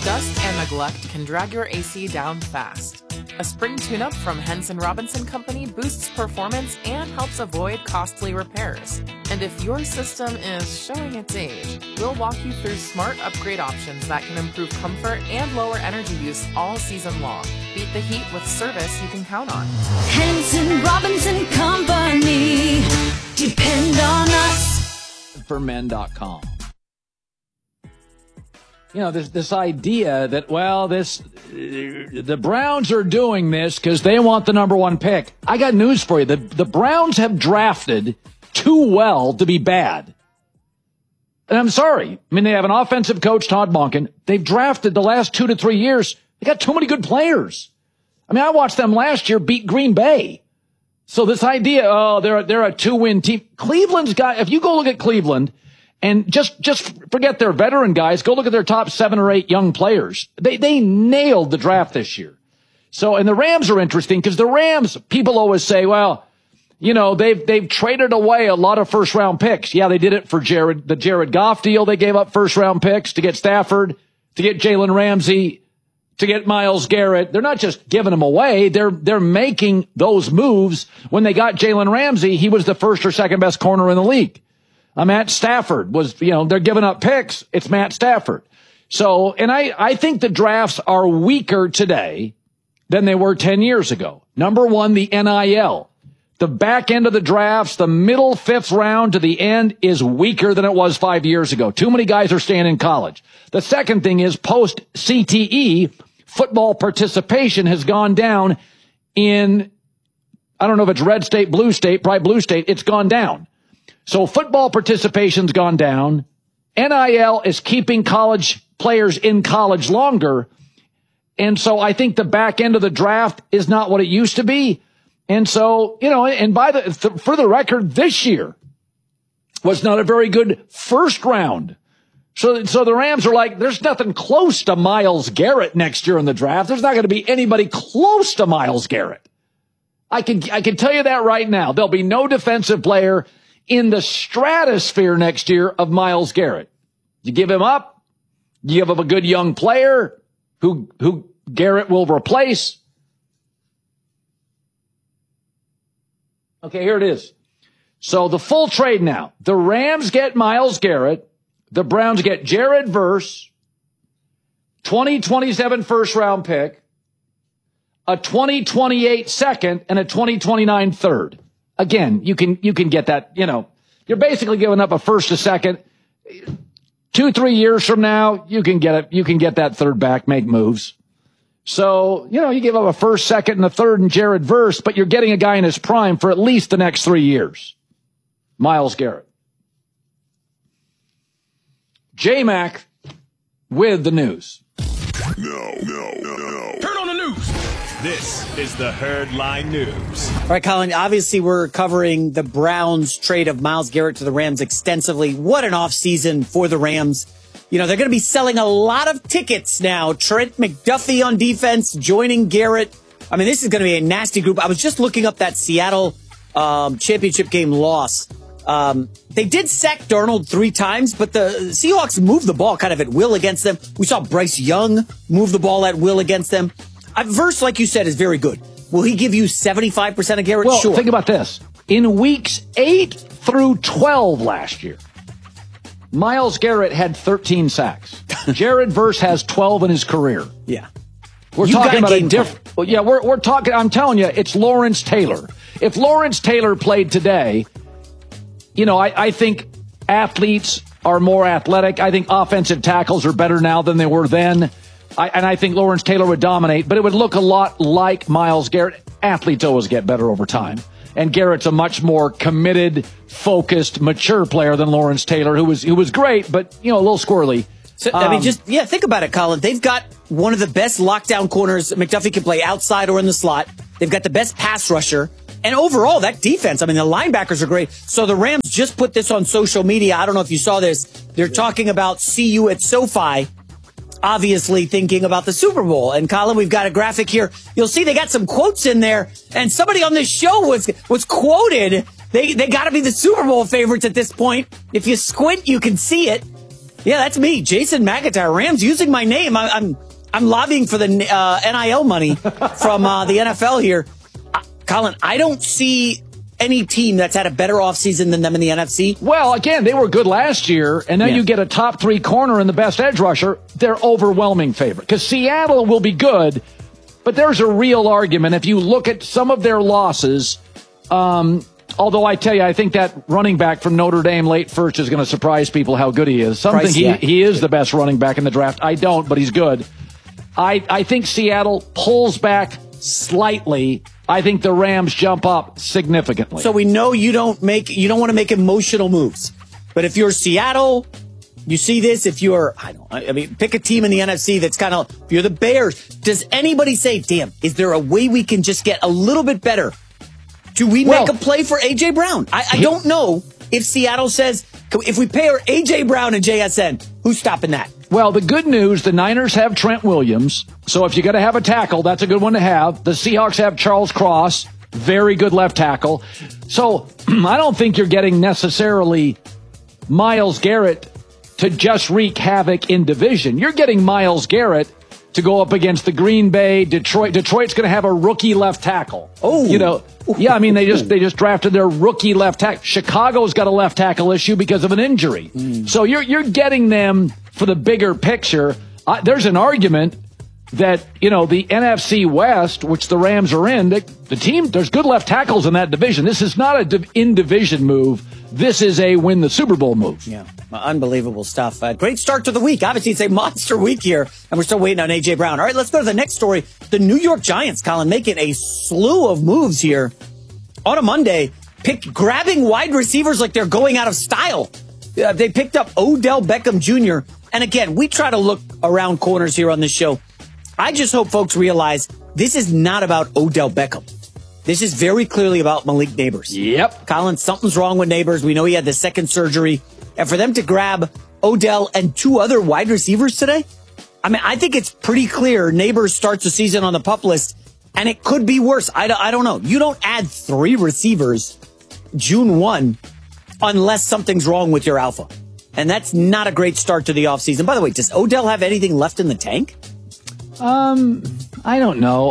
Dust and neglect can drag your AC down fast. A spring tune-up from Henson Robinson Company boosts performance and helps avoid costly repairs. And if your system is showing its age, we'll walk you through smart upgrade options that can improve comfort and lower energy use all season long. Beat the heat with service you can count on. Henson Robinson Company. Depend on us. For men.com. This idea that, the Browns are doing this because they want the number one pick. I got news for you. The Browns have drafted too well to be bad. And I'm sorry. They have an offensive coach, Todd Monken. They've drafted the last 2 to 3 years. They got too many good players. I watched them last year beat Green Bay. So this idea, they're a 2-win team. Cleveland's got, if you go look at Cleveland, and just forget their veteran guys. Go look at their top 7 or 8 young players. They nailed the draft this year. So, and the Rams are interesting because the Rams, people always say, they've traded away a lot of first round picks. Yeah, they did it for the Jared Goff deal. They gave up first round picks to get Stafford, to get Jalen Ramsey, to get Myles Garrett. They're not just giving them away. They're making those moves. When they got Jalen Ramsey, he was the first or second best corner in the league. Matt Stafford was, they're giving up picks. It's Matt Stafford. So, and I think the drafts are weaker today than they were 10 years ago. Number one, the NIL. The back end of the drafts, the middle 5th round to the end is weaker than it was 5 years ago. Too many guys are staying in college. The second thing is post CTE, football participation has gone down in, I don't know if it's red state, blue state, probably blue state. It's gone down. So football participation's gone down. NIL is keeping college players in college longer. And so I think the back end of the draft is not what it used to be. And so, and for the record, this year was not a very good first round. So the Rams are like, there's nothing close to Myles Garrett next year in the draft. There's not going to be anybody close to Myles Garrett. I can tell you that right now. There'll be no defensive player in the stratosphere next year of Myles Garrett. You give him up, you give him a good young player who Garrett will replace. Okay, here it is. So the full trade now. The Rams get Myles Garrett. The Browns get Jared Verse, 2027 first round pick, a 2028 second, and a 2029 third. Again, you can get that, you're basically giving up a first, a second. 2-3 years from now, you can get that third back, make moves. So, you give up a first, second, and a third in Jared Verse, but you're getting a guy in his prime for at least the next 3 years. Myles Garrett. J-Mac with the news. No. Turn on the news. This is the Herdline News. All right, Colin, obviously we're covering the Browns trade of Myles Garrett to the Rams extensively. What an offseason for the Rams. They're going to be selling a lot of tickets now. Trent McDuffie on defense, joining Garrett. This is going to be a nasty group. I was just looking up that Seattle championship game loss. They did sack Darnold 3 times, but the Seahawks moved the ball kind of at will against them. We saw Bryce Young move the ball at will against them. Verse, like you said, is very good. Will he give you 75% of Garrett? Well, sure. Think about this. In weeks 8 through 12 last year, Myles Garrett had 13 sacks. Jared Verse has 12 in his career. Yeah. We're talking about a different. Yeah, we're talking. I'm telling you, it's Lawrence Taylor. If Lawrence Taylor played today, I think athletes are more athletic. I think offensive tackles are better now than they were then. I think Lawrence Taylor would dominate, but it would look a lot like Myles Garrett. Athletes always get better over time. And Garrett's a much more committed, focused, mature player than Lawrence Taylor, who was great, but, a little squirrely. So, think about it, Colin. They've got one of the best lockdown corners. McDuffie can play outside or in the slot. They've got the best pass rusher. And overall, that defense, the linebackers are great. So the Rams just put this on social media. I don't know if you saw this. They're talking about see you at SoFi, obviously thinking about the Super Bowl. And Colin, we've got a graphic here. You'll see they got some quotes in there. And somebody on this show was quoted. They got to be the Super Bowl favorites at this point. If you squint, you can see it. Yeah, that's me, Jason McIntyre. Rams using my name. I'm lobbying for the NIL money from the NFL here. Colin, I don't see any team that's had a better offseason than them in the NFC. Well, again, they were good last year, and then you get a top 3 corner and the best edge rusher. They're overwhelming favorite because Seattle will be good, but there's a real argument. If you look at some of their losses, although I tell you, I think that running back from Notre Dame late first is going to surprise people how good he is. Some think he is the best running back in the draft. I don't, but he's good. I think Seattle pulls back slightly. I think the Rams jump up significantly. So we know you don't want to make emotional moves. But if you're Seattle, you see this. If you're, pick a team in the NFC that's kind of, if you're the Bears, does anybody say, damn, is there a way we can just get a little bit better? Do we make a play for A.J. Brown? I don't know if Seattle says, if we pay our A.J. Brown and JSN, who's stopping that? Well, the good news, the Niners have Trent Williams. So if you got to have a tackle, that's a good one to have. The Seahawks have Charles Cross, very good left tackle. So I don't think you're getting necessarily Myles Garrett to just wreak havoc in division. You're getting Myles Garrett to go up against the Green Bay, Detroit. Detroit's going to have a rookie left tackle. Oh, they just drafted their rookie left tackle. Chicago's got a left tackle issue because of an injury. So you're getting them for the bigger picture. There's an argument that, the NFC West, which the Rams are in, the team, there's good left tackles in that division. This is not a in-division move. This is a win the Super Bowl move. Yeah, unbelievable stuff. Great start to the week. Obviously, it's a monster week here, and we're still waiting on A.J. Brown. All right, let's go to the next story. The New York Giants, Colin, making a slew of moves here on a Monday, grabbing wide receivers like they're going out of style. They picked up Odell Beckham Jr., and again, we try to look around corners here on this show. I just hope folks realize this is not about Odell Beckham. This is very clearly about Malik Nabers. Yep. Colin, something's wrong with Nabers. We know he had the second surgery. And for them to grab Odell and 2 other wide receivers today, I think it's pretty clear Nabers starts the season on the PUP list, and it could be worse. I don't know. You don't add 3 receivers June 1 unless something's wrong with your alpha. And that's not a great start to the offseason. By the way, does Odell have anything left in the tank? I don't know.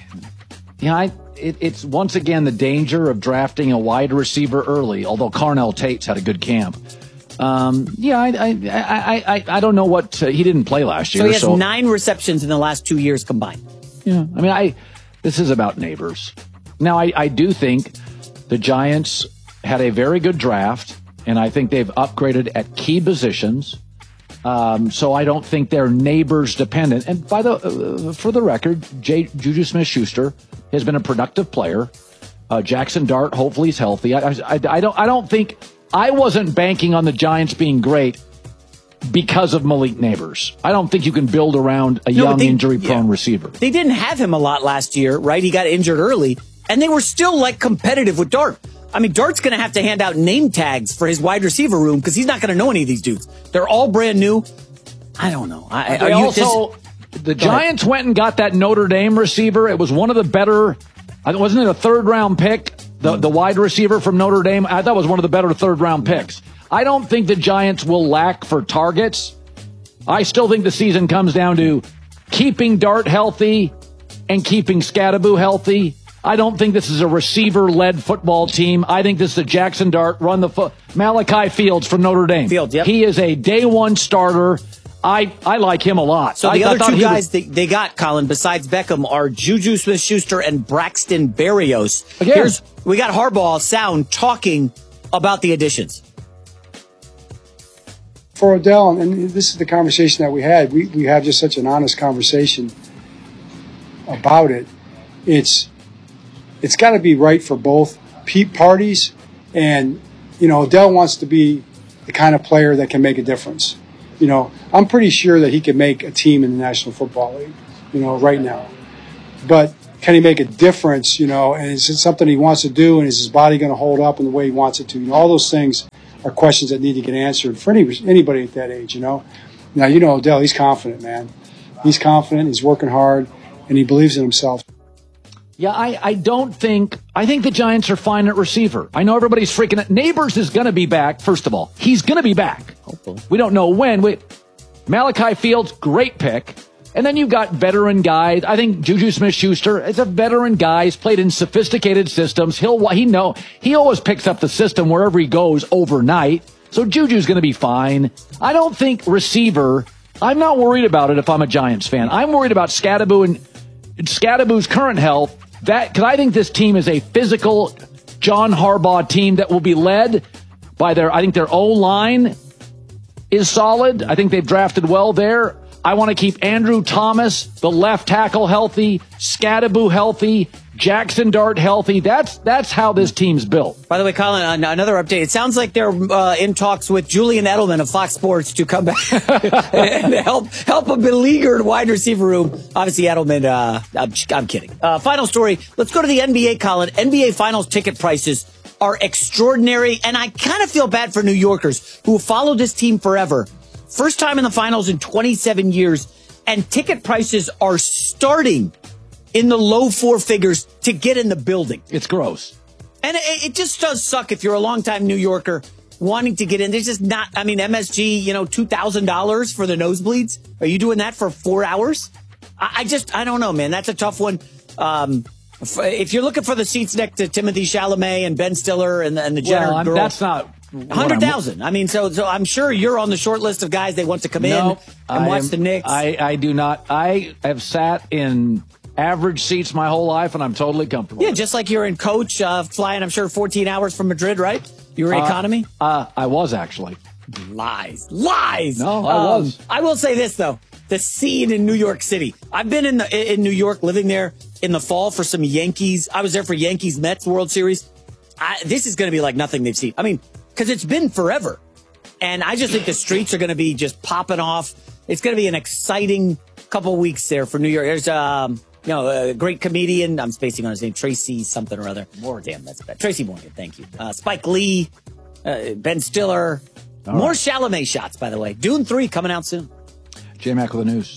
It's once again the danger of drafting a wide receiver early, although Carnell Tate's had a good camp. I don't know what he didn't play last year. So he has 9 receptions in the last 2 years combined. Yeah. This is about Nabers. Now, I do think the Giants had a very good draft, and I think they've upgraded at key positions. So I don't think they're Nabers dependent. And for the record, Juju Smith-Schuster has been a productive player. Jackson Dart, hopefully he's healthy. I don't think I wasn't banking on the Giants being great because of Malik Nabers. I don't think you can build around a young injury-prone receiver. They didn't have him a lot last year, right? He got injured early, and they were still competitive with Dart. Dart's going to have to hand out name tags for his wide receiver room because he's not going to know any of these dudes. They're all brand new. I don't know. The Giants went and got that Notre Dame receiver. It was one of the better, wasn't it a 3rd-round pick? The wide receiver from Notre Dame, I thought it was one of the better 3rd-round picks. I don't think the Giants will lack for targets. I still think the season comes down to keeping Dart healthy and keeping Scadaboo healthy. I don't think this is a receiver-led football team. I think this is a Jackson Dart run the foot. Malachi Fields from Notre Dame. Yep. He is a day 1 starter. I like him a lot. So the other 2 guys they got, Colin, besides Beckham, are Juju Smith-Schuster and Braxton Berrios. Again, we got Harbaugh Sound talking about the additions. For Odell, and this is the conversation that we had. We have just such an honest conversation about it. It's got to be right for both parties. And, Odell wants to be the kind of player that can make a difference. I'm pretty sure that he could make a team in the National Football League, right now. But can he make a difference, and is it something he wants to do, and is his body going to hold up in the way he wants it to? All those things are questions that need to get answered for anybody at that age, Now, Odell, he's confident, man. He's confident, he's working hard, and he believes in himself. Yeah, I think the Giants are fine at receiver. I know everybody's freaking out. Neighbors is going to be back, first of all. He's going to be back. Hopefully. We don't know when. Malachi Fields, great pick. And then you've got veteran guys. I think Juju Smith-Schuster is a veteran guy. He's played in sophisticated systems. He always picks up the system wherever he goes overnight. So Juju's going to be fine. I don't think receiver, I'm not worried about it if I'm a Giants fan. I'm worried about Scadaboo's current health. Because I think this team is a physical John Harbaugh team that will be led by their O-line is solid. I think they've drafted well there. I want to keep Andrew Thomas, the left tackle, healthy, Scadaboo healthy, Jackson Dart healthy. That's how this team's built. By the way, Colin, another update. It sounds like they're in talks with Julian Edelman of Fox Sports to come back and help a beleaguered wide receiver room. Obviously, Edelman, I'm kidding. Final story. Let's go to the NBA, Colin. NBA Finals ticket prices are extraordinary, and I kind of feel bad for New Yorkers who have followed this team forever. First time in the finals in 27 years, and ticket prices are starting in the low four figures to get in the building. It's gross. And it just does suck if you're a longtime New Yorker wanting to get in. There's just not, MSG, $2,000 for the nosebleeds. Are you doing that for 4 hours? I don't know, man. That's a tough one. If you're looking for the seats next to Timothée Chalamet and Ben Stiller and the Jenner girl. That's not 100,000. So I'm sure you're on the short list of guys they want to come in and watch the Knicks. I do not. I have sat in average seats my whole life, and I'm totally comfortable. Yeah, just like you're in coach, flying, I'm sure, 14 hours from Madrid, right? You were economy? I was, actually. Lies. No, I was. I will say this, though. The scene in New York City. I've been in New York, living there in the fall for some Yankees. I was there for Yankees-Mets World Series. This is going to be like nothing they've seen. Because it's been forever. And I just think the streets are going to be just popping off. It's going to be an exciting couple weeks there for New York. There's a great comedian. I'm spacing on his name. Tracy something or other. Damn, that's bad. Tracy Morgan, thank you. Spike Lee, Ben Stiller. More Chalamet shots, by the way. Dune 3 coming out soon. J-Mac with the news.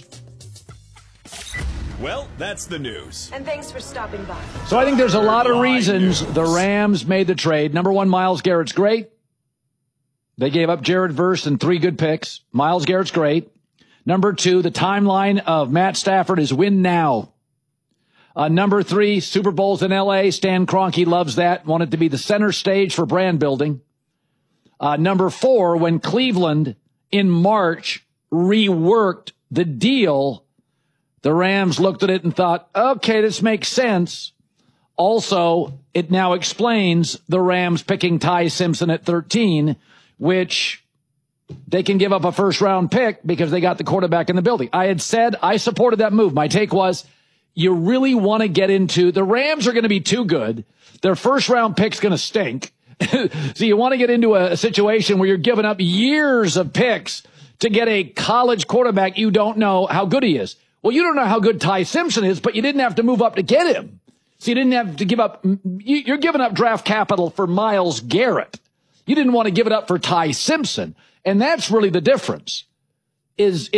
Well, that's the news. And thanks for stopping by. So I think there's a lot of reasons the Rams made the trade. Number one, Myles Garrett's great. They gave up Jared Verse and 3 good picks. Myles Garrett's great. Number 2, the timeline of Matt Stafford is win now. Number 3, Super Bowls in L.A. Stan Kroenke loves that. Wanted to be the center stage for brand building. Number 4, when Cleveland in March reworked the deal, the Rams looked at it and thought, okay, this makes sense. Also, it now explains the Rams picking Ty Simpson at 13, which they can give up a first-round pick because they got the quarterback in the building. I had said I supported that move. My take was you really want to get into – the Rams are going to be too good. Their first-round pick's going to stink. So you want to get into a situation where you're giving up years of picks to get a college quarterback you don't know how good he is. Well, you don't know how good Ty Simpson is, but you didn't have to move up to get him. So you didn't have to give up – you're giving up draft capital for Myles Garrett. You didn't want to give it up for Ty Simpson. And that's really the difference is,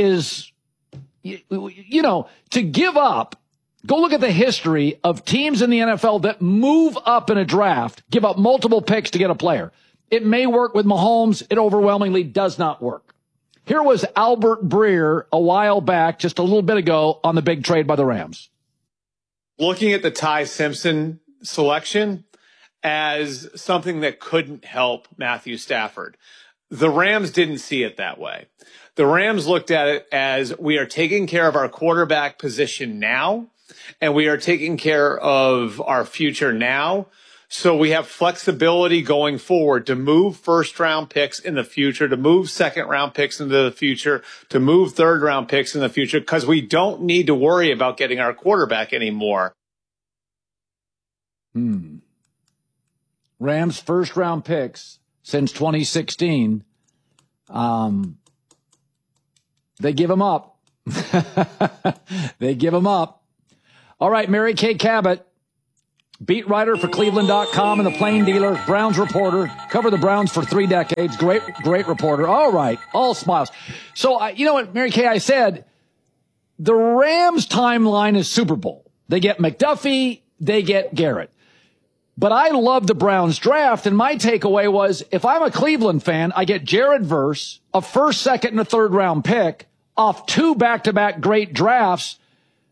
to give up. Go look at the history of teams in the NFL that move up in a draft, give up multiple picks to get a player. It may work with Mahomes. It overwhelmingly does not work. Here was Albert Breer a while back, just a little bit ago, on the big trade by the Rams. Looking at the Ty Simpson selection as something that couldn't help Matthew Stafford. The Rams didn't see it that way. The Rams looked at it as we are taking care of our quarterback position now, and we are taking care of our future now. So we have flexibility going forward to move first-round picks in the future, to move second-round picks into the future, to move third-round picks in the future, because we don't need to worry about getting our quarterback anymore. Rams first-round picks since 2016. They give them up. They give them up. All right, Mary Kay Cabot, beat writer for Cleveland.com and the Plain Dealer, Browns reporter, covered the Browns for 3 decades. Great reporter. All right, all smiles. So, you know what, Mary Kay, I said, the Rams timeline is Super Bowl. They get McDuffie, they get Garrett. But I love the Browns draft, and my takeaway was, if I'm a Cleveland fan, I get Jared Verse, a first, second, and a third-round pick off 2 back-to-back great drafts.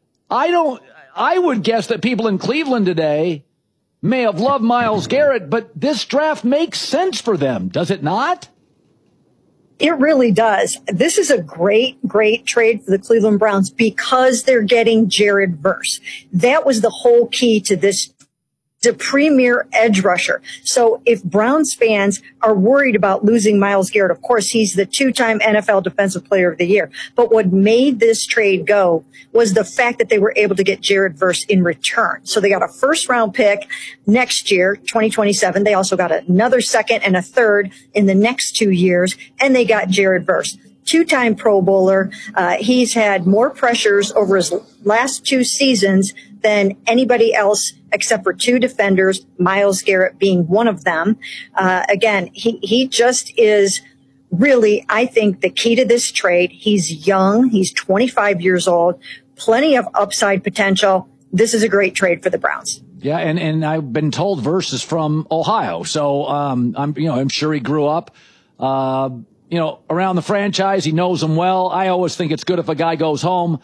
I would guess that people in Cleveland today may have loved Myles Garrett, but this draft makes sense for them, does it not? It really does. This is a great, great trade for the Cleveland Browns because they're getting Jared Verse. That was the whole key to this. The premier edge rusher. So if Browns fans are worried about losing Myles Garrett, of course, he's the 2-time NFL Defensive Player of the Year. But what made this trade go was the fact that they were able to get Jared Verse in return. So they got a first-round pick next year, 2027. They also got another second and a third in the next 2 years, and they got Jared Verse. 2-time Pro Bowler. He's had more pressures over his last 2 seasons than anybody else except for 2 defenders, Myles Garrett being one of them. Again, he just is really, I think, the key to this trade. He's young. He's 25 years old, plenty of upside potential. This is a great trade for the Browns. Yeah, and I've been told Verse is from Ohio, so I'm sure he grew up around the franchise. He knows them well. I always think it's good if a guy goes home.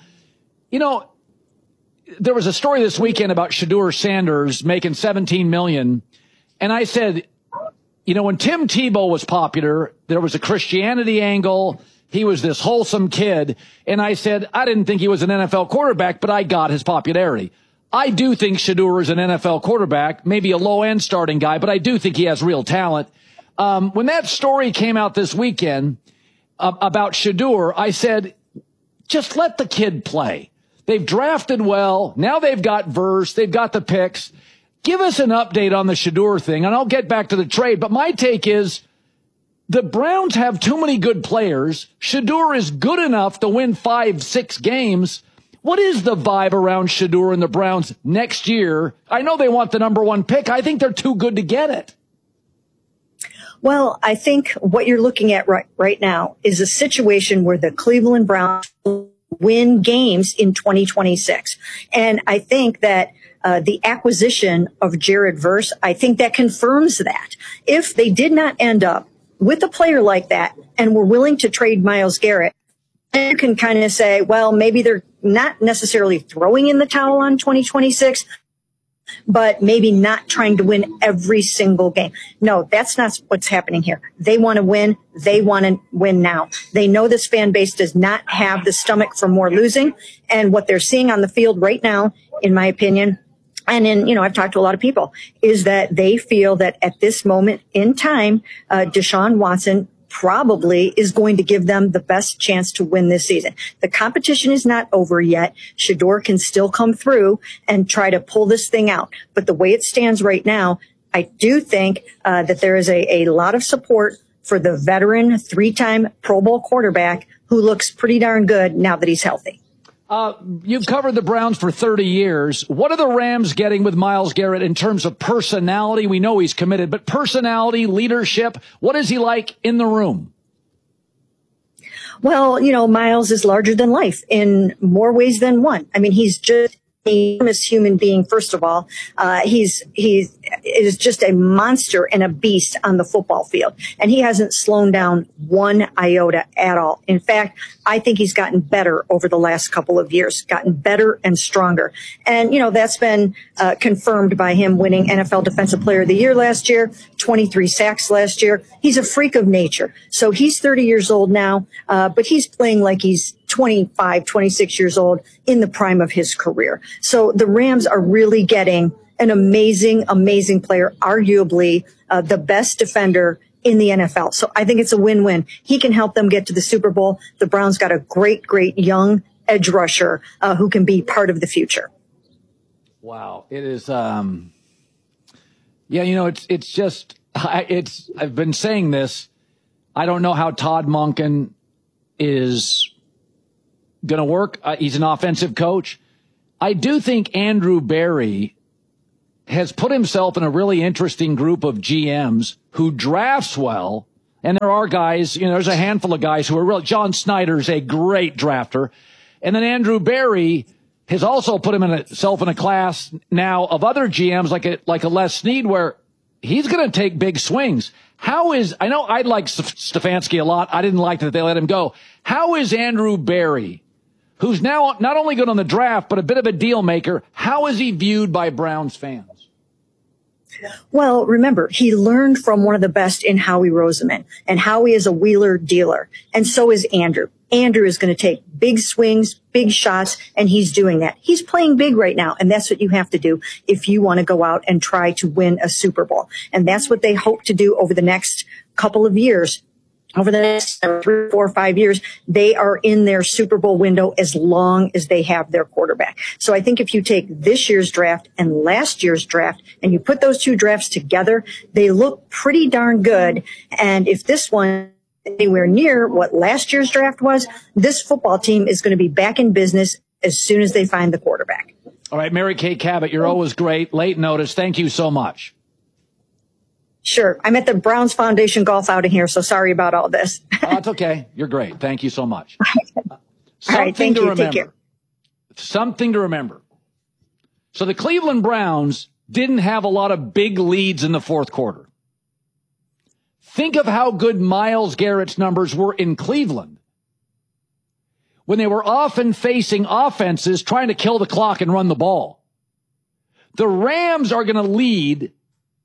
There was a story this weekend about Shedeur Sanders making $17 million. And I said, when Tim Tebow was popular, there was a Christianity angle. He was this wholesome kid. And I said, I didn't think he was an NFL quarterback, but I got his popularity. I do think Shedeur is an NFL quarterback, maybe a low-end starting guy, but I do think he has real talent. When that story came out this weekend about Shedeur, I said, just let the kid play. They've drafted well. Now they've got Verse. They've got the picks. Give us an update on the Shedeur thing, and I'll get back to the trade. But my take is the Browns have too many good players. Shedeur is good enough to win 5-6 games. What is the vibe around Shedeur and the Browns next year? I know they want the number 1 pick. I think they're too good to get it. Well, I think what you're looking at right now is a situation where the Cleveland Browns win games in 2026. And I think that the acquisition of Jared Verse, I think that confirms that. If they did not end up with a player like that and were willing to trade Myles Garrett, you can kind of say, well, maybe they're not necessarily throwing in the towel on 2026, but maybe not trying to win every single game. No, that's not what's happening here. They want to win. They want to win now. They know this fan base does not have the stomach for more losing. And what they're seeing on the field right now, in my opinion, and I've talked to a lot of people, is that they feel that at this moment in time, Deshaun Watson probably is going to give them the best chance to win this season. The competition is not over yet. Shedeur can still come through and try to pull this thing out. But the way it stands right now, I do think that there is a lot of support for the veteran 3-time Pro Bowl quarterback who looks pretty darn good now that he's healthy. You've covered the Browns for 30 years. What are the Rams getting with Myles Garrett in terms of personality? We know he's committed, but personality, leadership, what is he like in the room? Well, Myles is larger than life in more ways than one. I mean, he's just a human being, first of all. He is just a monster and a beast on the football field. And he hasn't slowed down one iota at all. In fact, I think he's gotten better over the last couple of years, gotten better and stronger. And, that's been confirmed by him winning NFL Defensive Player of the Year last year, 23 sacks last year. He's a freak of nature. So he's 30 years old now, but he's playing like he's 25, 26 years old in the prime of his career. So the Rams are really getting an amazing, amazing player, arguably the best defender in the NFL. So I think it's a win-win. He can help them get to the Super Bowl. The Browns got a great, great young edge rusher who can be part of the future. Wow. It is, it's just, I've been saying this. I don't know how Todd Monken is going to work. He's an offensive coach. I do think Andrew Berry has put himself in a really interesting group of GMs who drafts well. And there are guys, there's a handful of guys who are real. John Snyder's a great drafter. And then Andrew Berry, has also put himself in a class now of other GMs like a Les Snead, where he's going to take big swings. I know I like Stefanski a lot. I didn't like that they let him go. How is Andrew Berry, who's now not only good on the draft, but a bit of a deal maker, how is he viewed by Browns fans? Well, remember, he learned from one of the best in Howie Roseman, and Howie is a wheeler dealer. And so is Andrew. Andrew is going to take big swings, big shots, and he's doing that. He's playing big right now, and that's what you have to do if you want to go out and try to win a Super Bowl. And that's what they hope to do over the next couple of years. Over the next 3, 4, 5 years, they are in their Super Bowl window as long as they have their quarterback. So I think if you take this year's draft and last year's draft and you put those two drafts together, they look pretty darn good. And if this one is anywhere near what last year's draft was, this football team is going to be back in business as soon as they find the quarterback. All right, Mary Kay Cabot, you're always great. Late notice. Thank you so much. Sure. I'm at the Browns Foundation golf outing here, so sorry about all this. Oh, it's okay. You're great. Thank you so much. All right, thank you. Take care. Something to remember. So the Cleveland Browns didn't have a lot of big leads in the fourth quarter. Think of how good Myles Garrett's numbers were in Cleveland when they were often facing offenses trying to kill the clock and run the ball. The Rams are going to lead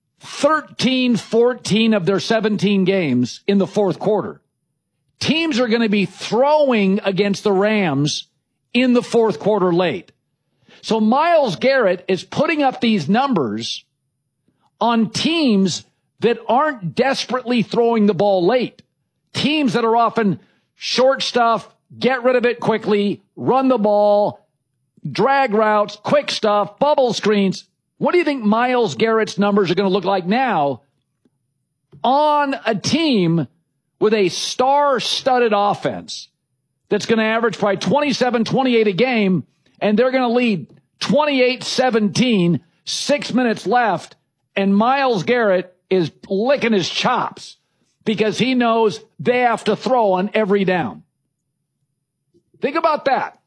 13, 14 of their 17 games in the fourth quarter. Teams are going to be throwing against the Rams in the fourth quarter late. So Myles Garrett is putting up these numbers on teams that aren't desperately throwing the ball late. Teams that are often short stuff, get rid of it quickly, run the ball, drag routes, quick stuff, bubble screens. What do you think Myles Garrett's numbers are going to look like now on a team with a star-studded offense that's going to average probably 27, 28 a game, and they're going to lead 28-17, 6 minutes left, and Myles Garrett is licking his chops because he knows they have to throw on every down. Think about that.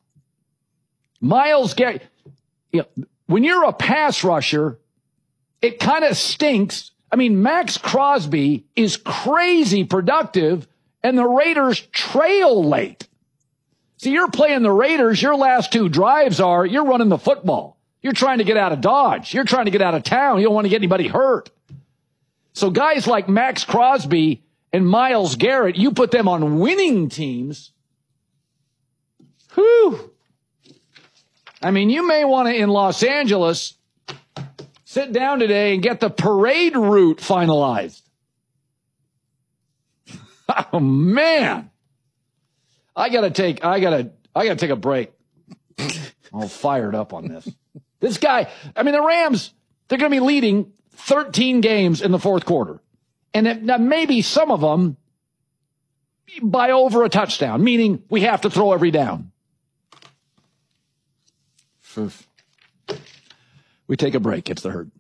Myles Garrett, when you're a pass rusher, it kind of stinks. I mean, Max Crosby is crazy productive, and the Raiders trail late. See, you're playing the Raiders. Your last two drives you're running the football. You're trying to get out of Dodge. You're trying to get out of town. You don't want to get anybody hurt. So guys like Max Crosby and Myles Garrett, you put them on winning teams. Whew. I mean, you may want to, in Los Angeles, sit down today and get the parade route finalized. Oh, man. I gotta take a break. I'm all fired up on this. This guy, I mean, the Rams, they're going to be leading 13 games in the fourth quarter. And maybe some of them by over a touchdown, meaning we have to throw every down. We take a break. It's the Herd.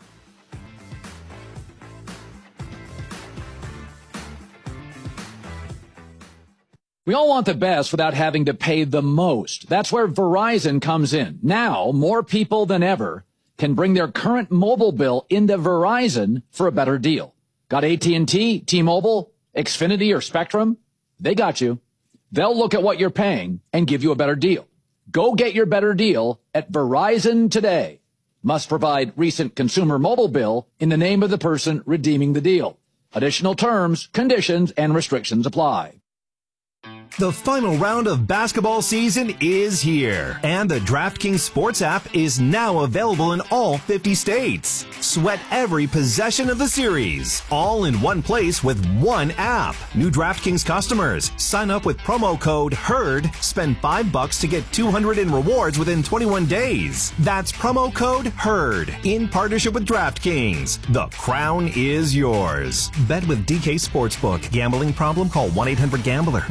We all want the best without having to pay the most. That's where Verizon comes in. Now, more people than ever can bring their current mobile bill into Verizon for a better deal. Got AT&T, T-Mobile, Xfinity, or Spectrum? They got you. They'll look at what you're paying and give you a better deal. Go get your better deal at Verizon today. Must provide recent consumer mobile bill in the name of the person redeeming the deal. Additional terms, conditions, and restrictions apply. The final round of basketball season is here, and the DraftKings Sports app is now available in all 50 states. Sweat every possession of the series, all in one place with one app. New DraftKings customers, sign up with promo code HERD, spend $5 to get $200 in rewards within 21 days. That's promo code HERD, in partnership with DraftKings. The crown is yours. Bet with DK Sportsbook. Gambling problem? Call 1-800-GAMBLER. 1-800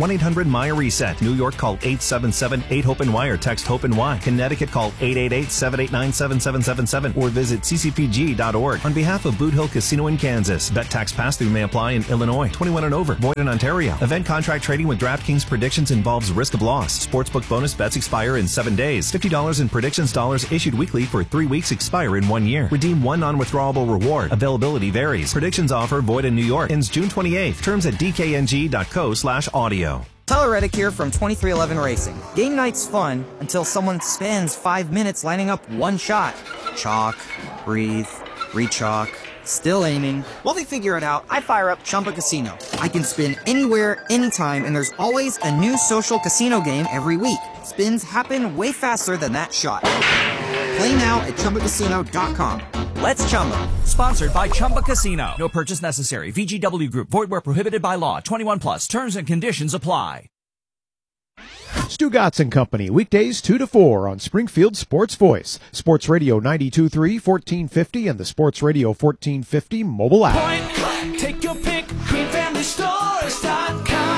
HOPE-NY reset. New York, call 877-8-HOPE-NY or text HOPE-NY. Connecticut, call 888-789-7777 or visit ccpg.org. On behalf of Boot Hill Casino in Kansas, bet tax pass-through may apply in Illinois. 21 and over. Void in Ontario. Event contract trading with DraftKings predictions involves risk of loss. Sportsbook bonus bets expire in 7 days. $50 in predictions dollars issued weekly for 3 weeks, expire in 1 year. Redeem one non-withdrawable reward. Availability varies. Predictions offer void in New York. Ends June 28th. Terms at dkng.co/audio. Tyler Reddick here from 2311 Racing. Game night's fun until someone spends 5 minutes lining up one shot. Chalk, breathe, re-chalk, still aiming. While they figure it out, I fire up Chumba Casino. I can spin anywhere, anytime, and there's always a new social casino game every week. Spins happen way faster than that shot. Play now at ChumbaCasino.com. Let's Chumba. Sponsored by Chumba Casino. No purchase necessary. VGW Group. Void where prohibited by law. 21 plus. Terms and conditions apply. Stu Gatz and Company, weekdays 2 to 4 on Springfield Sports Voice, Sports Radio 92.3, 1450, and the Sports Radio 1450 mobile app. Point blank, take your pick, GreenFamilyStores.com.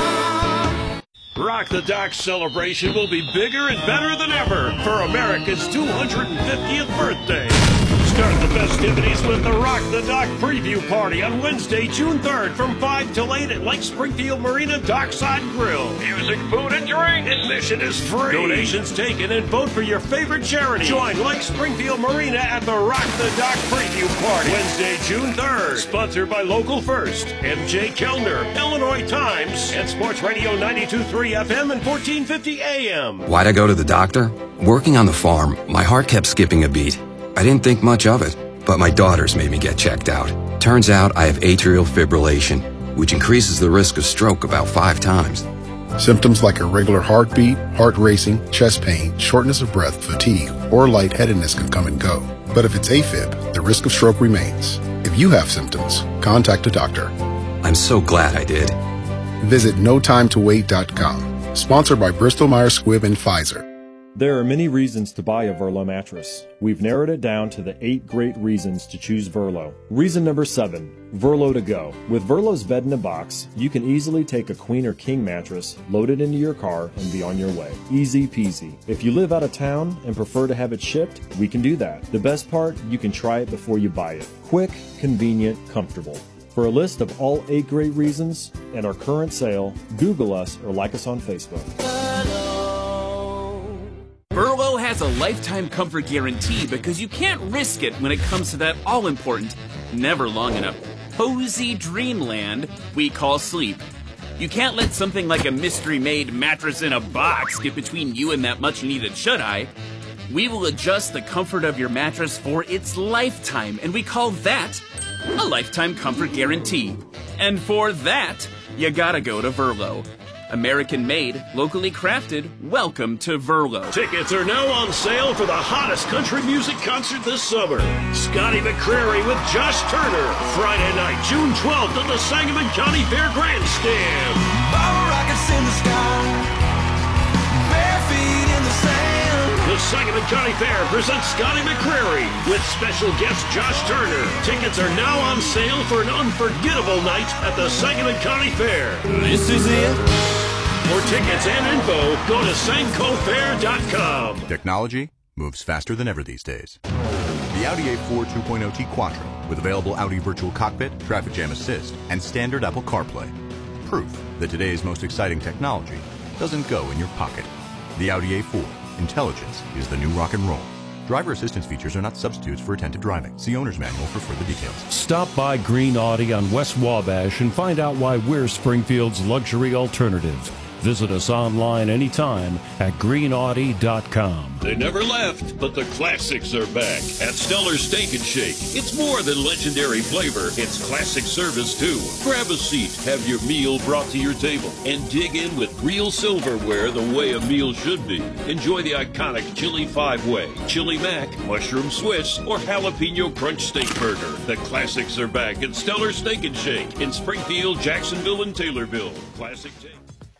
Rock the Dock celebration will be bigger and better than ever for America's 250th birthday. Start the festivities with the Rock the Dock preview party on Wednesday, June 3rd from 5 till 8 at Lake Springfield Marina Dockside Grill. Music, food, and drink. Admission is free. Donations taken and vote for your favorite charity. Join Lake Springfield Marina at the Rock the Dock preview party Wednesday, June 3rd. Sponsored by Local First, MJ Kellner, Illinois Times, and Sports Radio 92.3 FM and 1450 AM. Why'd I go to the doctor? Working on the farm, my heart kept skipping a beat. I didn't think much of it, but my daughters made me get checked out. Turns out I have atrial fibrillation, which increases the risk of stroke about 5 times. Symptoms like irregular heartbeat, heart racing, chest pain, shortness of breath, fatigue, or lightheadedness can come and go. But if it's AFib, the risk of stroke remains. If you have symptoms, contact a doctor. I'm so glad I did. Visit NoTimeToWait.com. Sponsored by Bristol-Myers Squibb and Pfizer. There are many reasons to buy a Verlo mattress. We've narrowed it down to the 8 great reasons to choose Verlo. Reason number 7, Verlo to go. With Verlo's bed in a box, you can easily take a queen or king mattress, load it into your car, and be on your way. Easy peasy. If you live out of town and prefer to have it shipped, we can do that. The best part, you can try it before you buy it. Quick, convenient, comfortable. For a list of all 8 great reasons and our current sale, Google us or like us on Facebook. Verlo has a lifetime comfort guarantee because you can't risk it when it comes to that all-important, never long enough, cozy dreamland we call sleep. You can't let something like a mystery-made mattress in a box get between you and that much-needed shut-eye. We will adjust the comfort of your mattress for its lifetime, and we call that a lifetime comfort guarantee. And for that, you gotta go to Verlo. American-made, locally crafted, welcome to Verlo. Tickets are now on sale for the hottest country music concert this summer. Scotty McCreery with Josh Turner. Friday night, June 12th at the Sangamon County Fair Grandstand. Bottle rockets in the sky, bare feet in the sand. The Sangamon County Fair presents Scotty McCreery with special guest Josh Turner. Tickets are now on sale for an unforgettable night at the Sangamon County Fair. This is it. For tickets and info, go to SancoFair.com. Technology moves faster than ever these days. The Audi A4 2.0T Quattro with available Audi Virtual Cockpit, Traffic Jam Assist, and standard Apple CarPlay. Proof that today's most exciting technology doesn't go in your pocket. The Audi A4. Intelligence is the new rock and roll. Driver assistance features are not substitutes for attentive driving. See owner's manual for further details. Stop by Green Audi on West Wabash and find out why we're Springfield's luxury alternative. Visit us online anytime at greenaudi.com. They never left, but the classics are back at Stellar Steak and Shake. It's more than legendary flavor, it's classic service too. Grab a seat, have your meal brought to your table, and dig in with real silverware the way a meal should be. Enjoy the iconic Chili 5-Way, Chili Mac, Mushroom Swiss, or Jalapeno Crunch Steak Burger. The classics are back at Stellar Steak and Shake in Springfield, Jacksonville, and Taylorville. Classic Steak.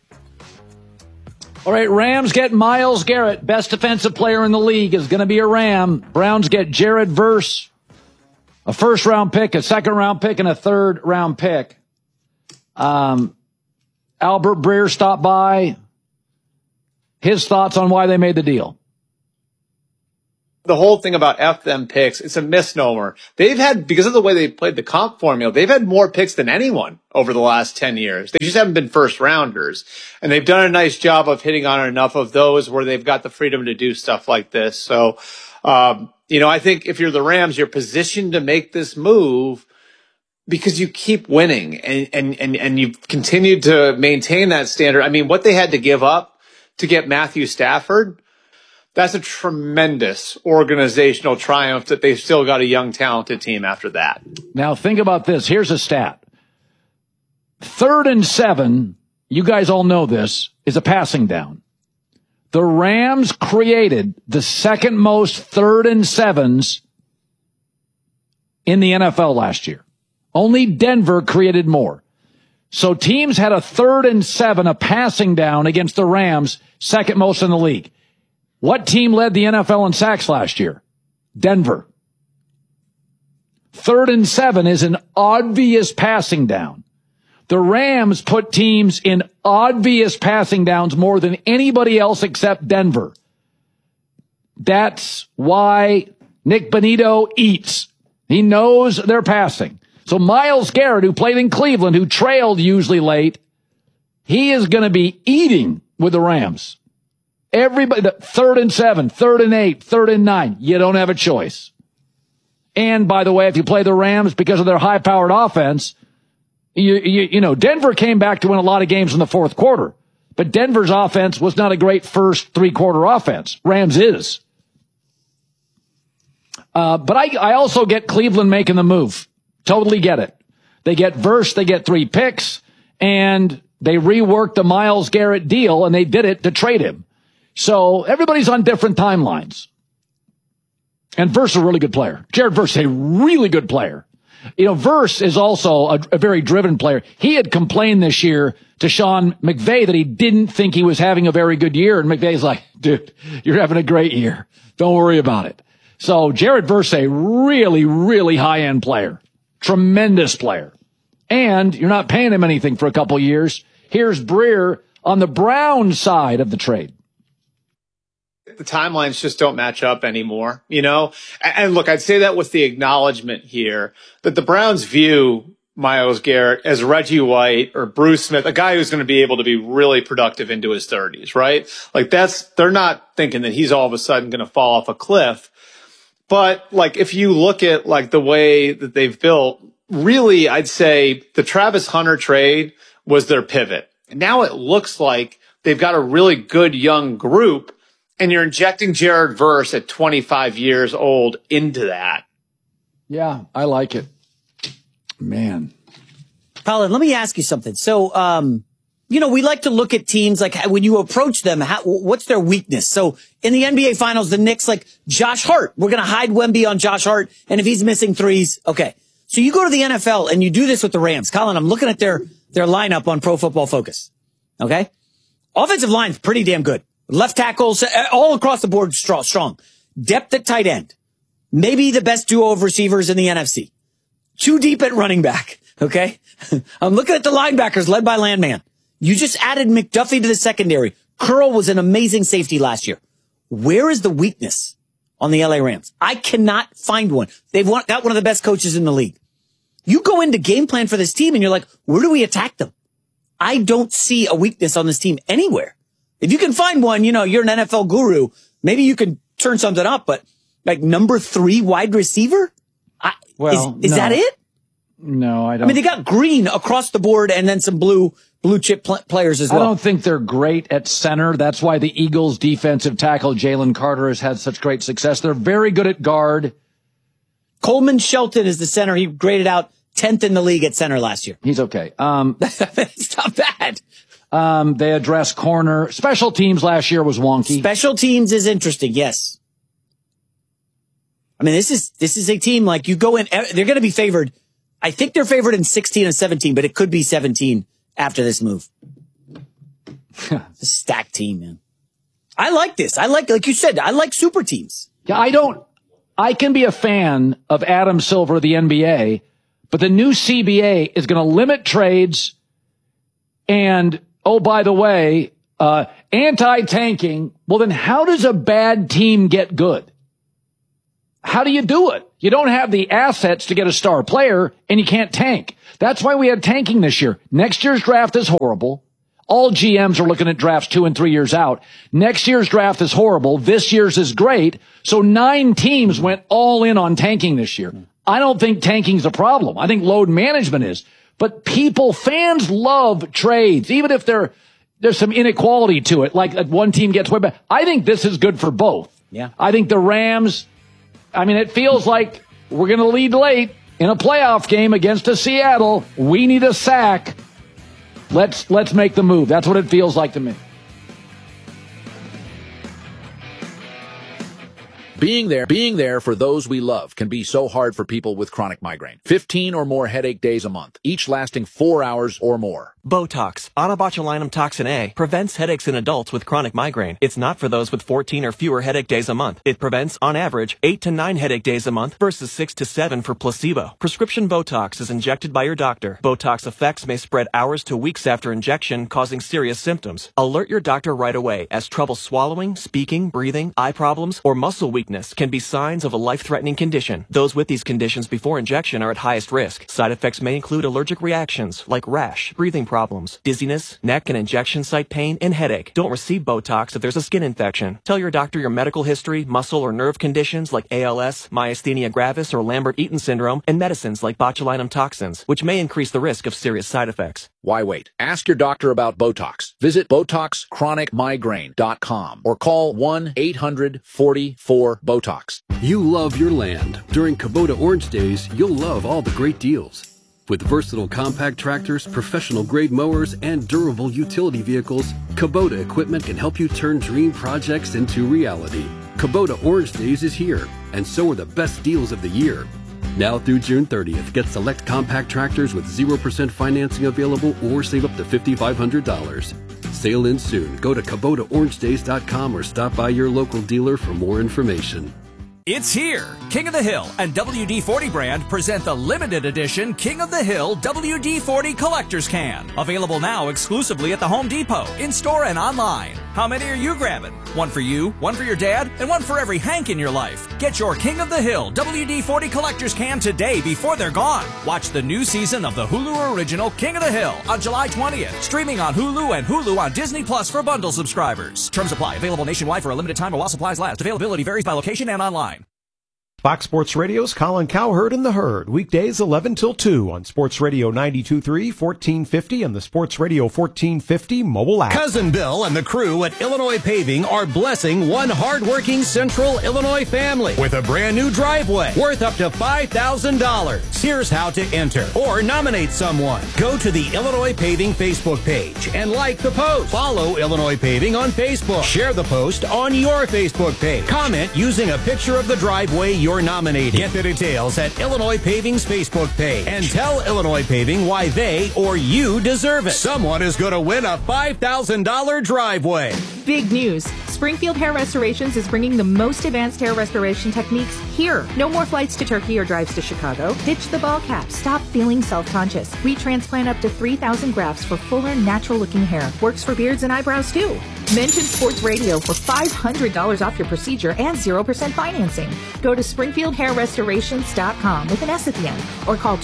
All right, Rams get Myles Garrett. Best defensive player in the league is going to be a Ram. Browns get Jared Verse, a first-round pick, a second-round pick, and a third-round pick. Albert Breer stopped by. His thoughts on why they made the deal. The whole thing about F them picks, it's a misnomer. They've had, because of the way they played the comp formula, they've had more picks than anyone over the last 10 years. They just haven't been first rounders. And they've done a nice job of hitting on enough of those where they've got the freedom to do stuff like this. So, I think if you're the Rams, you're positioned to make this move because you keep winning and you've continued to maintain that standard. I mean, what they had to give up to get Matthew Stafford, that's a tremendous organizational triumph that they've still got a young, talented team after that. Now, think about this. Here's a stat. 3rd and 7, you guys all know this, is a passing down. The Rams created the second most 3rd and 7s in the NFL last year. Only Denver created more. So teams had a 3rd and 7, a passing down against the Rams, second most in the league. What team led the NFL in sacks last year? Denver. 3rd and 7 is an obvious passing down. The Rams put teams in obvious passing downs more than anybody else except Denver. That's why Nick Bonito eats. He knows they're passing. So Myles Garrett, who played in Cleveland, who trailed usually late, he is going to be eating with the Rams. Everybody, 3rd and 7, 3rd and 8, 3rd and 9, you don't have a choice. And by the way, if you play the Rams because of their high-powered offense, Denver came back to win a lot of games in the fourth quarter. But Denver's offense was not a great first three-quarter offense. Rams is. But I also get Cleveland making the move. Totally get it. They get Verse, they get 3 picks, and they reworked the Myles Garrett deal, and they did it to trade him. So everybody's on different timelines. And Verse is a really good player. Jared Verse is a really good player. Verse is also a very driven player. He had complained this year to Sean McVay that he didn't think he was having a very good year. And McVay's like, dude, you're having a great year. Don't worry about it. So Jared Verse, a really, really high-end player. Tremendous player. And you're not paying him anything for a couple years. Here's Breer on the Browns side of the trade. The timelines just don't match up anymore, And look, I'd say that with the acknowledgement here that the Browns view Myles Garrett as Reggie White or Bruce Smith, a guy who's going to be able to be really productive into his 30s, right? Like they're not thinking that he's all of a sudden going to fall off a cliff. But like, if you look at like the way that they've built, really, I'd say the Travis Hunter trade was their pivot. And now it looks like they've got a really good young group. And you're injecting Jared Verse at 25 years old into that. Yeah, I like it. Man. Colin, let me ask you something. So, we like to look at teams like when you approach them, what's their weakness? So in the NBA Finals, the Knicks, like Josh Hart, we're going to hide Wemby on Josh Hart. And if he's missing threes, okay. So you go to the NFL and you do this with the Rams. Colin, I'm looking at their lineup on Pro Football Focus. Okay. Offensive line's pretty damn good. Left tackles, all across the board, strong. Depth at tight end. Maybe the best duo of receivers in the NFC. 2 deep at running back, okay? I'm looking at the linebackers led by Landman. You just added McDuffie to the secondary. Curl was an amazing safety last year. Where is the weakness on the LA Rams? I cannot find one. They've got one of the best coaches in the league. You go into game plan for this team and you're like, where do we attack them? I don't see a weakness on this team anywhere. If you can find one, you're an NFL guru. Maybe you can turn something up, but like number 3 wide receiver? Is that it? No, I don't. I mean, they got Green across the board and then some blue chip players as well. I don't think they're great at center. That's why the Eagles defensive tackle Jalen Carter has had such great success. They're very good at guard. Coleman Shelton is the center. He graded out 10th in the league at center last year. He's okay. It's not bad. They address corner. Special teams last year was wonky. Special teams is interesting, yes. I mean, this is a team like you go in, they're going to be favored. I think they're favored in 16 and 17, but it could be 17 after this move. It's a stacked team, man. I like this. Like you said, I like super teams. Yeah, I can be a fan of Adam Silver, the NBA, but the new CBA is going to limit trades and oh, by the way, anti-tanking, well, then how does a bad team get good? How do you do it? You don't have the assets to get a star player, and you can't tank. That's why we had tanking this year. Next year's draft is horrible. All GMs are looking at drafts 2 and 3 years out. Next year's draft is horrible. This year's is great. So 9 teams went all in on tanking this year. I don't think tanking's a problem. I think load management is. But fans love trades, even if there's some inequality to it, like one team gets way back. I think this is good for both. Yeah. I think the Rams, it feels like we're going to lead late in a playoff game against a Seattle. We need a sack. Let's make the move. That's what it feels like to me. Being there for those we love can be so hard for people with chronic migraine. 15 or more headache days a month, each lasting 4 hours or more. Botox, onabotulinum toxin A, prevents headaches in adults with chronic migraine. It's not for those with 14 or fewer headache days a month. It prevents, on average, 8 to 9 headache days a month versus 6 to 7 for placebo. Prescription Botox is injected by your doctor. Botox effects may spread hours to weeks after injection, causing serious symptoms. Alert your doctor right away, as trouble swallowing, speaking, breathing, eye problems, or muscle weakness can be signs of a life-threatening condition. Those with these conditions before injection are at highest risk. Side effects may include allergic reactions like rash, breathing problems, dizziness, neck and injection site pain, and headache. Don't receive Botox if there's a skin infection. Tell your doctor your medical history, muscle or nerve conditions like ALS, myasthenia gravis, or Lambert-Eaton syndrome, and medicines like botulinum toxins, which may increase the risk of serious side effects. Why wait? Ask your doctor about Botox. Visit BotoxChronicMigraine.com or call 1-800-44-BOTOX. You love your land. During Kubota Orange Days, you'll love all the great deals. With versatile compact tractors, professional-grade mowers, and durable utility vehicles, Kubota equipment can help you turn dream projects into reality. Kubota Orange Days is here, and so are the best deals of the year. Now through June 30th, get select compact tractors with 0% financing available or save up to $5,500. Sale ends soon. Go to KubotaOrangeDays.com or stop by your local dealer for more information. It's here! King of the Hill and WD-40 brand present the limited edition King of the Hill WD-40 Collector's Can. Available now exclusively at the Home Depot, in-store and online. How many are you grabbing? One for you, one for your dad, and one for every Hank in your life. Get your King of the Hill WD-40 Collector's Can today before they're gone. Watch the new season of the Hulu original King of the Hill on July 20th. Streaming on Hulu and Hulu on Disney Plus for bundle subscribers. Terms apply. Available nationwide for a limited time or while supplies last. Availability varies by location and online. Fox Sports Radio's Colin Cowherd and the Herd, weekdays 11 till 2 on Sports Radio 92.3, 1450, and the Sports Radio 1450 mobile app. Cousin Bill and the crew at Illinois Paving are blessing one hardworking Central Illinois family with a brand new driveway worth up to $5,000. Here's how to enter or nominate someone. Go to the Illinois Paving Facebook page and like the post. Follow Illinois Paving on Facebook. Share the post on your Facebook page. Comment using a picture of the driveway you're nominating. Get the details at Illinois Paving's Facebook page and tell Illinois Paving why they or you deserve it. Someone is going to win a $5,000 driveway. Big news. Springfield Hair Restorations is bringing the most advanced hair restoration techniques here. No more flights to Turkey or drives to Chicago. Ditch the ball cap. Stop feeling self-conscious. We transplant up to 3,000 grafts for fuller, natural-looking hair. Works for beards and eyebrows, too. Mention Sports Radio for $500 off your procedure and 0% financing. Go to SpringfieldHairRestorations.com with an S at the end or call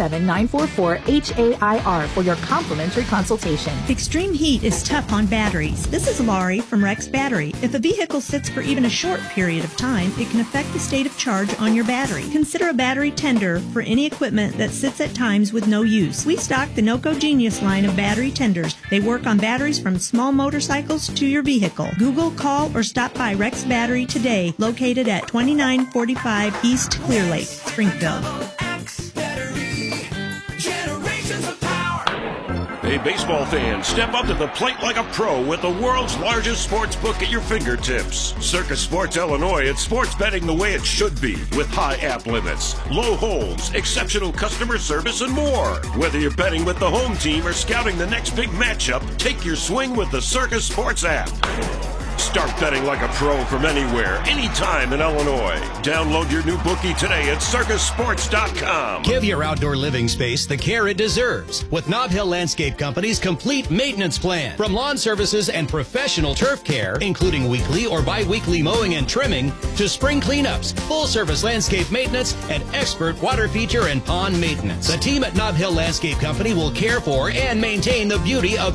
217-944-HAIR for your complimentary consultation. Extreme heat is tough on batteries. This is Laurie from Rex Battery. If a vehicle sits for even a short period of time, it can affect the state of charge on your battery. Consider a battery tender for any equipment that sits at times with no use. We stock the NOCO Genius line of battery tenders. They work on batteries from small motorcycles to your vehicle. Google, call, or stop by Rex Battery today, located at 2945 East Clear Lake, Springfield. Hey, baseball fans, step up to the plate like a pro with the world's largest sports book at your fingertips. Circus Sports Illinois, it's sports betting the way it should be, with high app limits, low holds, exceptional customer service, and more. Whether you're betting with the home team or scouting the next big matchup, take your swing with the Circus Sports app. Start betting like a pro from anywhere, anytime in Illinois. Download your new bookie today at circusports.com. Give your outdoor living space the care it deserves with Nob Hill Landscape Company's complete maintenance plan. From lawn services and professional turf care, including weekly or bi-weekly mowing and trimming, to spring cleanups, full-service landscape maintenance, and expert water feature and pond maintenance. The team at Nob Hill Landscape Company will care for and maintain the beauty of